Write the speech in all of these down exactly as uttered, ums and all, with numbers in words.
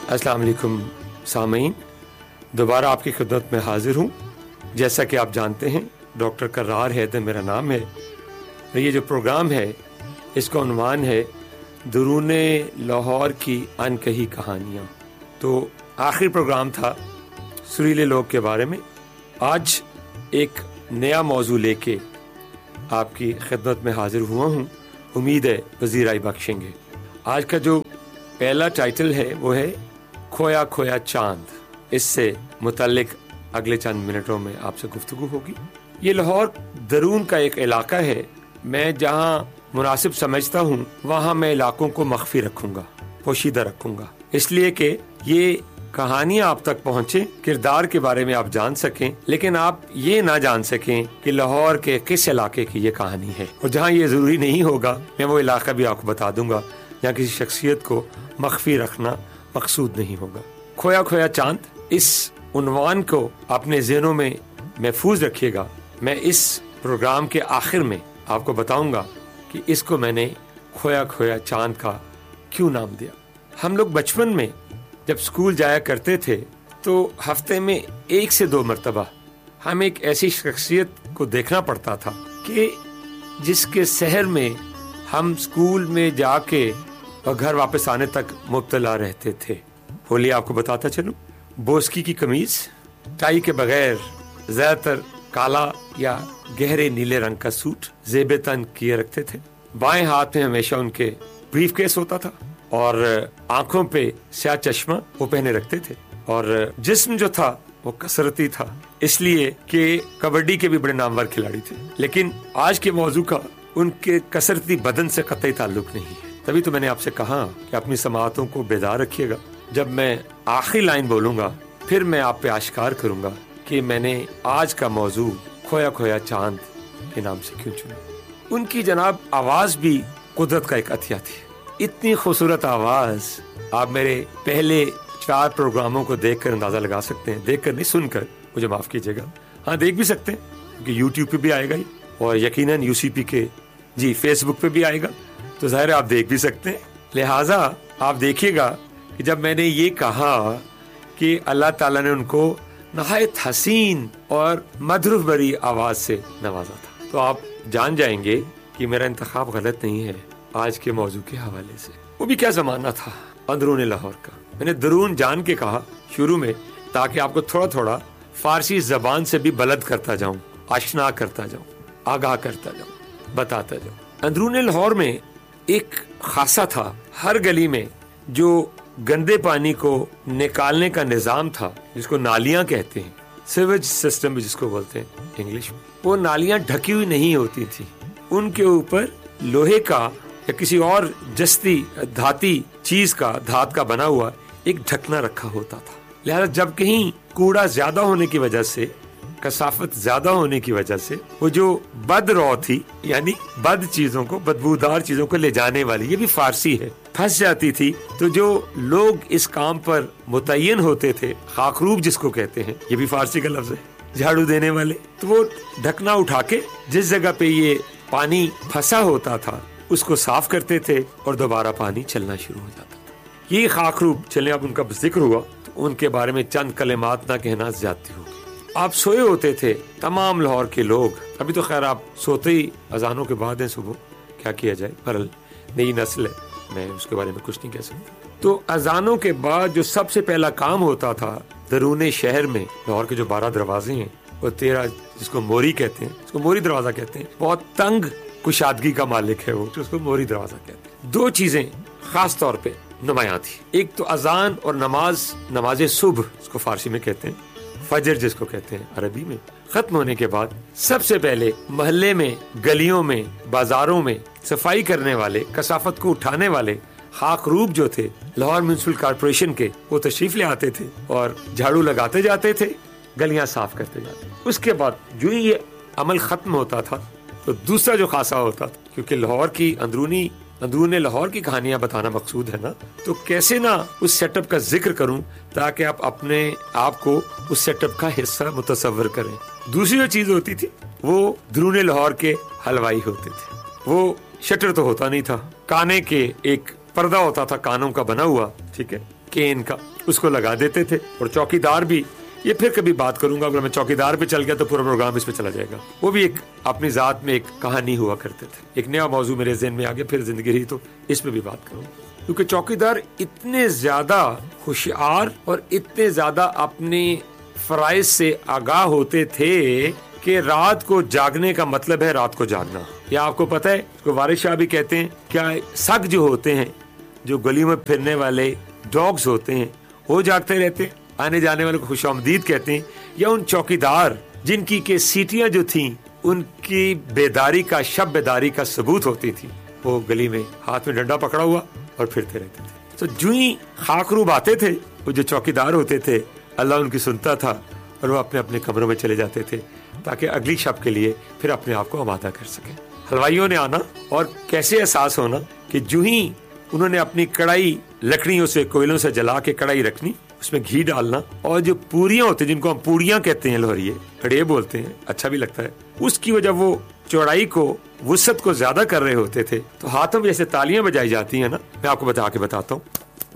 अस्सलाम वालेकुम सामीन, दोबारा आपकी खिदमत में हाजिर हूँ। जैसा कि आप जानते हैं डॉक्टर करार हैदर मेरा नाम है। ये जो प्रोग्राम है इसका उन्वान है दरूने लाहौर की अनकही कहानियाँ। तो आखिरी प्रोग्राम था सुरीले लोग के बारे में। आज एक नया मौजू लेके आपकी खिदमत में हाजिर हुआ हूँ। उम्मीद है वज़ीर आई बख्शेंगे। आज का जो पहला टाइटल है वो है खोया खोया चांद। इससे मुतल्लिक अगले चंद मिनटों में आपसे गुफ्तगू होगी। ये लाहौर दरून का एक इलाका है। मैं जहाँ मुनासिब समझता हूँ वहाँ मैं इलाकों को मख्फी रखूँगा, पोशीदा रखूँगा, इसलिए कि ये कहानियाँ आप तक पहुँचे, किरदार के बारे में आप जान सकें, लेकिन आप ये ना जान सकें कि लाहौर के किस इलाके की ये कहानी है। और जहाँ ये ज़रूरी नहीं होगा मैं वो इलाका भी आपको बता दूंगा जहाँ किसी शख्सियत को मख्फी रखना मकसूद नहीं होगा। खोया खोया चांद, इस उन्वान को अपने ज़हनों में महफूज रखिएगा। मैं इस प्रोग्राम के आखिर में आपको बताऊंगा कि इसको मैंने खोया खोया चांद का क्यों नाम दिया। हम लोग बचपन में जब स्कूल जाया करते थे तो हफ्ते में एक से दो मरतबा हमें एक ऐसी शख्सियत को देखना पड़ता था कि जिसके शहर में हम स्कूल में जाके और घर वापस आने तक मुब्तला रहते थे। होली आपको बताता चलूं, बोस्की की कमीज, टाई के बगैर ज्यादातर काला या गहरे नीले रंग का सूट जेबे तन किए रखते थे। बाएं हाथ में हमेशा उनके ब्रीफ केस होता था और आंखों पे स्याह चश्मा वो पहने रखते थे। और जिस्म जो था वो कसरती था, इसलिए कि कबड्डी के भी बड़े नामवर खिलाड़ी थे। लेकिन आज के मौजू का उनके कसरती बदन से कतई ताल्लुक नहीं है। तभी तो मैंने आपसे कहा कि अपनी समाअतों को बेदार रखिएगा। जब मैं आखिरी लाइन बोलूंगा फिर मैं आप पे आश्कार करूंगा कि मैंने आज का मौजू खोया खोया चांद के नाम से क्यों चुना। उनकी जनाब आवाज भी कुदरत का एक अतिया थी। इतनी खूबसूरत आवाज आप मेरे पहले चार प्रोग्रामों को देखकर अंदाजा लगा सकते हैं। देखकर नहीं, सुनकर, मुझे माफ कीजिएगा। हाँ, देख भी सकते हैं क्योंकि यूट्यूब पे भी आएगा ही और यकीनन यूसीपी के जी फेसबुक पे भी आएगा, तो जाहिर आप देख भी सकते हैं। लिहाजा आप देखिएगा कि जब मैंने ये कहा कि अल्लाह ताला ने उनको नहायत हसीन और मधुर भरी आवाज से नवाजा था, तो आप जान जाएंगे कि मेरा इंतखाब गलत नहीं है आज के मौजू के हवाले से। वो भी क्या जमाना था अंदरून लाहौर का। मैंने दरून जान के कहा शुरू में ताकि आपको थोड़ा थोड़ा फारसी जबान से भी बलद करता जाऊं, आशना करता जाऊं, आगाह करता जाऊं, बताता जाऊं। अंदरून लाहौर में एक खासा था, हर गली में जो गंदे पानी को निकालने का निजाम था, जिसको नालियां कहते हैं, सीवेज सिस्टम भी जिसको बोलते हैं इंग्लिश में, वो नालियां ढकी हुई नहीं होती थी। उनके ऊपर लोहे का या किसी और जस्ती धाती चीज का, धात का बना हुआ एक ढकना रखा होता था। लिहाजा जब कहीं कूड़ा ज्यादा होने की वजह से, कसाफत ज्यादा होने की वजह से, वो जो बद रौ थी यानी बद चीजों को, बदबूदार चीजों को ले जाने वाली, ये भी फारसी है, फंस जाती थी। तो जो लोग इस काम पर मुतय्यन होते थे, खाकरूब जिसको कहते हैं, ये भी फारसी का लफ्ज है, झाड़ू देने वाले, तो वो ढकना उठा के जिस जगह पे ये पानी फंसा होता था उसको साफ करते थे और दोबारा पानी चलना शुरू हो जाता था। ये खाकरूब, चले अब उनका जिक्र हुआ तो उनके बारे में चंद कलिमात ना कहना ज्यादती होगी। आप सोए होते थे तमाम लाहौर के लोग। अभी तो खैर आप सोते ही अजानों के बाद हैं सुबह, क्या किया जाए, पर नई नस्ल है, मैं उसके बारे में कुछ नहीं कह सकता। तो अजानों के बाद जो सबसे पहला काम होता था दरूने शहर में, लाहौर के जो बारह दरवाजे हैं वो तेरह, जिसको मोरी कहते हैं, उसको मोरी दरवाजा कहते हैं, बहुत तंग कुशादगी का मालिक है वो, तो उसको मोरी दरवाजा कहते हैं। दो चीजें खास तौर पे नुमायां थी, एक तो अजान और नमाज, नमाज सुबह उसको फारसी में कहते हैं, फजर जिसको कहते हैं अरबी में, खत्म होने के बाद सबसे पहले मोहल्ले में, गलियों में, बाजारों में सफाई करने वाले, कसाफत को उठाने वाले खाकरूब जो थे लाहौर म्युनिसिपल कॉर्पोरेशन के, वो तशरीफ ले आते थे और झाड़ू लगाते जाते थे, गलियां साफ करते जाते। उसके बाद जो ही ये अमल खत्म होता था तो दूसरा जो खासा होता था, क्योंकि लाहौर की अंदरूनी अंदरून लाहौर की कहानियां बताना मकसूद है ना, तो कैसे ना उस सेटअप का जिक्र करूं ताकि आप अपने आप को उस सेटअप का हिस्सा मुतसव्वर करें। दूसरी जो चीज होती थी वो अंदरून लाहौर के हलवाई होते थे। वो शटर तो होता नहीं था, काने के एक पर्दा होता था कानों का बना हुआ, ठीक है, کین کا، اس کو لگا دیتے تھے. اور چوکیدار بھی، یہ پھر کبھی بات کروں گا، اگر میں چوکیدار پہ چل گیا تو پورا پروگرام اس پہ چلا جائے گا. وہ بھی ایک اپنی ذات میں ایک کہانی ہوا کرتے تھے. ایک نیا موضوع میرے ذہن میں آ گیا، پھر زندگی رہی تو اس پہ بھی بات کروں گا. کیونکہ چوکیدار اتنے زیادہ ہوشیار اور اتنے زیادہ اپنے فرائض سے آگاہ ہوتے تھے کہ رات کو جاگنے کا مطلب ہے رات کو جاگنا. یا آپ کو پتہ ہے، اس کو وارث شاہ بھی کہتے ہیں، کیا سگ جو ہوتے ہیں، جو گلیوں میں پھرنے والے ڈاگز ہوتے ہیں، وہ جاگتے رہتے ہیں، آنے جانے والے کو خوش آمدید کہتے ہیں. یا ان چوکیدار جن کی کہ سیٹیاں جو تھیں ان کی بیداری کا، شب بیداری کا ثبوت ہوتی تھی، وہ گلی میں ہاتھ میں ڈنڈا پکڑا ہوا اور پھرتے رہتے تھے. تو جو ہی خاکروب آتے تھے، وہ جو چوکیدار ہوتے تھے، اللہ ان کی سنتا تھا اور وہ اپنے اپنے کمروں میں چلے جاتے تھے تاکہ اگلی شب کے لیے پھر اپنے آپ کو آمادہ کر سکیں. حلوائیوں نے آنا اور کیسے احساس ہونا کہ جو ہی انہوں نے اپنی کڑائی لکڑیوں سے، کوئلوں سے جلا کے کڑائی رکھنی، اس میں گھی ڈالنا، اور جو پوریاں ہوتی ہیں جن کو ہم پوڑیاں کہتے ہیں، لوہریے کڑے بولتے ہیں، اچھا بھی لگتا ہے، اس کی وجہ وہ چوڑائی کو، وسعت کو زیادہ کر رہے ہوتے تھے. تو ہاتھوں میں جیسے تالیاں بجائی جاتی ہیں نا، میں آپ کو بتا کے بتاتا ہوں،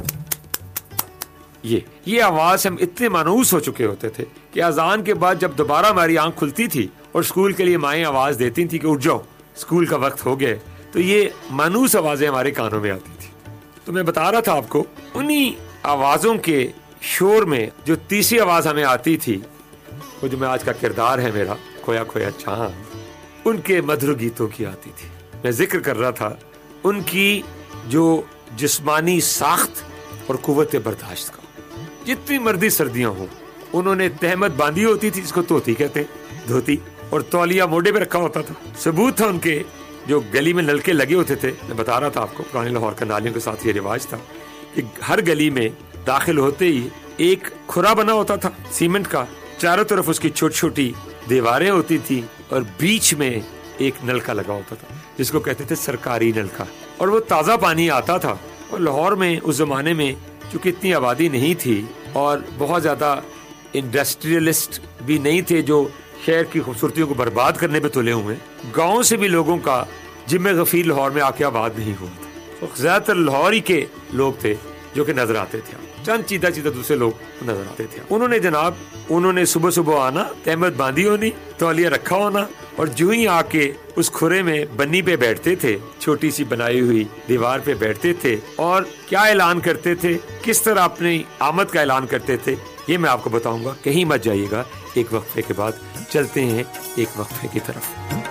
یہ یہ آواز ہم اتنے مانوس ہو چکے ہوتے تھے کہ اذان کے بعد جب دوبارہ ہماری آنکھ کھلتی تھی اور اسکول کے لیے مائیں آواز دیتی تھی کہ اٹھ جاؤ، اسکول کا وقت ہو گیا، تو یہ مانوس آوازیں ہمارے کانوں میں آتی تھی. تو میں بتا رہا تھا آپ کو، انہی آوازوں کے شور میں جو تیسری آواز ہمیں آتی تھی، وہ جو میں آج کا کردار ہے میرا، کھویا کھویا چاند، ان کے مدھر گیتوں کی آتی تھی. میں ذکر کر رہا تھا ان کی جو جسمانی ساخت اور قوت برداشت کا. جتنی مردی سردیاں ہوں، انہوں نے تہمت باندھی ہوتی تھی، جس کو توتی کہتے ہیں، دھوتی، اور تولیہ موڈے پہ رکھا ہوتا تھا. ثبوت تھا ان کے جو گلی میں نلکے لگے ہوتے تھے. میں بتا رہا تھا آپ کو، پرانے لاہور کا نالیوں کے ساتھ یہ رواج تھا کہ ہر گلی میں داخل ہوتے ہی ایک کھرا بنا ہوتا تھا سیمنٹ کا، چاروں طرف اس کی چھوٹی چھوٹی دیواریں ہوتی تھی اور بیچ میں ایک نلکا لگا ہوتا تھا جس کو کہتے تھے سرکاری نلکا. اور وہ تازہ پانی آتا تھا. اور لاہور میں اس زمانے میں چونکہ اتنی آبادی نہیں تھی اور بہت زیادہ انڈسٹریلسٹ بھی نہیں تھے جو شہر کی خوبصورتیوں کو برباد کرنے پہ تلے ہوئے، گاؤں سے بھی لوگوں کا جمع غفیر لاہور میں آ کے آباد نہیں ہوا تھا. تو زیادہ تر لاہور ہی کے لوگ تھے جو کہ نظر آتے تھے، چند چیتا چیتا دوسرے لوگ نظر آتے تھے. انہوں نے جناب انہوں نے صبح صبح آنا، تہمت باندھی ہونی، تولیہ رکھا ہونا، اور جو ہی آ کے اس کھرے میں بنی پہ بیٹھتے تھے، چھوٹی سی بنائی ہوئی دیوار پہ بیٹھتے تھے، اور کیا اعلان کرتے تھے، کس طرح اپنی آمد کا اعلان کرتے تھے، یہ میں آپ کو بتاؤں گا. کہیں مت جائیے گا، ایک وقفے کے بعد چلتے ہیں ایک وقفے کی طرف.